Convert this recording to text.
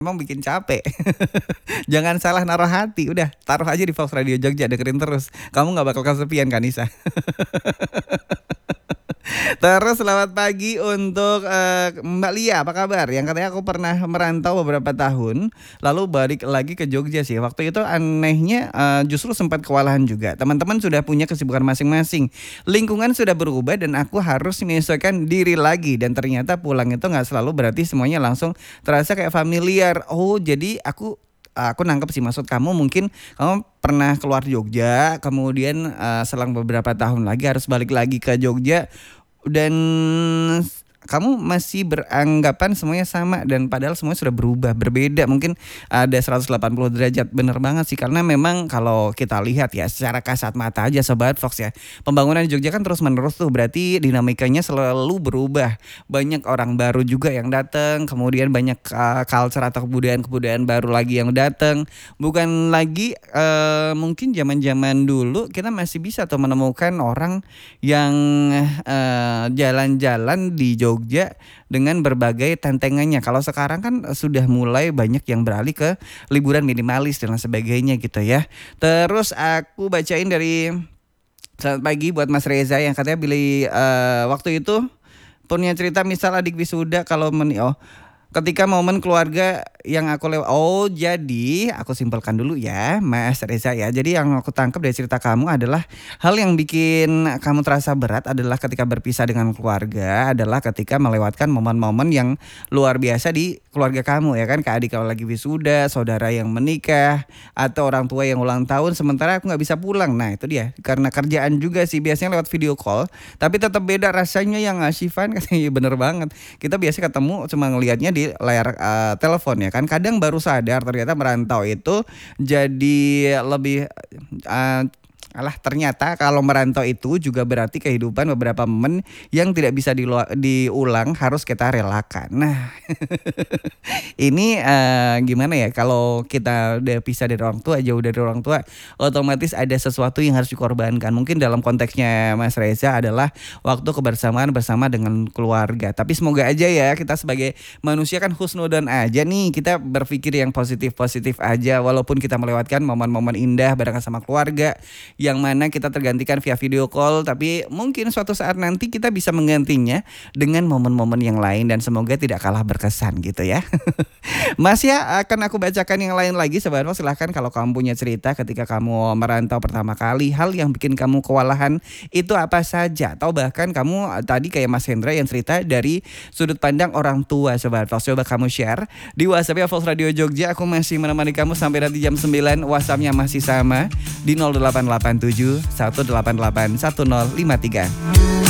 emang bikin capek. Jangan salah naruh hati, udah taruh aja di Fox Radio Jogja, dengerin terus. Kamu nggak bakal kesepian kan, Nisa? Terus selamat pagi untuk Mbak Lia, apa kabar? Yang katanya aku pernah merantau beberapa tahun, lalu balik lagi ke Jogja sih. Waktu itu anehnya justru sempat kewalahan juga. Teman-teman sudah punya kesibukan masing-masing. Lingkungan sudah berubah dan aku harus menyesuaikan diri lagi. Dan ternyata pulang itu nggak selalu berarti semuanya langsung terasa kayak familiar. Oh, jadi aku nangkep sih maksud kamu, mungkin kamu pernah keluar Jogja, kemudian selang beberapa tahun lagi harus balik lagi ke Jogja dan kamu masih beranggapan semuanya sama dan padahal semuanya sudah berubah, berbeda, mungkin ada 180 derajat. Bener banget sih, karena memang kalau kita lihat ya secara kasat mata aja Sobat Fox ya, pembangunan di Jogja kan terus menerus tuh, berarti dinamikanya selalu berubah. Banyak orang baru juga yang datang, kemudian banyak culture atau kebudayaan baru lagi yang datang. Bukan lagi mungkin zaman-zaman dulu kita masih bisa tuh menemukan orang yang jalan-jalan di Jogja dengan berbagai tantangannya. Kalau sekarang kan sudah mulai banyak yang beralih ke liburan minimalis dan sebagainya gitu ya. Terus aku bacain dari selamat pagi buat Mas Reza yang katanya pilih waktu itu punya cerita misal adik wisuda kalau ketika momen keluarga yang aku lewat. Oh, jadi aku simpelkan dulu ya Mas Reza ya. Jadi yang aku tangkap dari cerita kamu adalah hal yang bikin kamu terasa berat adalah ketika berpisah dengan keluarga, adalah ketika melewatkan momen-momen yang luar biasa di keluarga kamu ya kan. Kak adik kalau lagi wisuda, saudara yang menikah, atau orang tua yang ulang tahun, sementara aku gak bisa pulang. Nah itu dia, karena kerjaan juga sih, biasanya lewat video call, tapi tetap beda rasanya yang Syivan katanya. Bener banget, kita biasanya ketemu cuma ngelihatnya di layar telepon ya kan. Kadang baru sadar ternyata merantau itu jadi lebih ternyata kalau merantau itu juga berarti kehidupan beberapa momen yang tidak bisa diulang harus kita relakan. Nah ini gimana ya, kalau kita udah pisah dari orang tua, jauh dari orang tua, otomatis ada sesuatu yang harus dikorbankan. Mungkin dalam konteksnya Mas Reza adalah waktu kebersamaan bersama dengan keluarga. Tapi semoga aja ya, kita sebagai manusia kan husnudzon aja nih, kita berpikir yang positif-positif aja. Walaupun kita melewatkan momen-momen indah barengan sama keluarga yang mana kita tergantikan via video call, tapi mungkin suatu saat nanti kita bisa menggantinya dengan momen-momen yang lain dan semoga tidak kalah berkesan gitu ya. Mas ya, akan aku bacakan yang lain lagi. Sobat Fox, silahkan kalau kamu punya cerita ketika kamu merantau pertama kali, hal yang bikin kamu kewalahan itu apa saja, atau bahkan kamu tadi kayak Mas Hendra yang cerita dari sudut pandang orang tua. Sobat Fox, coba kamu share di WhatsApp Fox Radio Jogja. Aku masih menemani kamu sampai nanti jam 9. WhatsAppnya masih sama di 0887 188 1053.